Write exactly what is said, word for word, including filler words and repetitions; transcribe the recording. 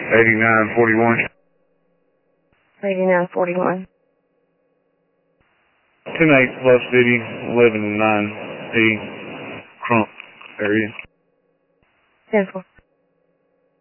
eighty-nine forty-one. eighty-nine forty-one. ten eight Plus City, eleven nine E, Crump area. ten four.